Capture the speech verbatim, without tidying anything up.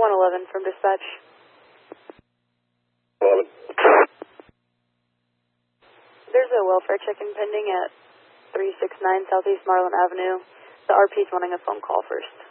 one eleven from dispatch. eleven. There's a welfare check-in pending at three six nine Southeast Marlin Avenue. The R P's wanting a phone call first.